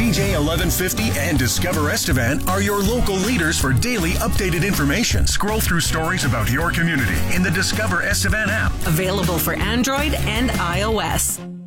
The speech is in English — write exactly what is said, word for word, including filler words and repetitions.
C J eleven fifty and Discover Estevan are your local leaders for daily updated information. Scroll through stories about your community in the Discover Estevan app. Available for Android and iOS.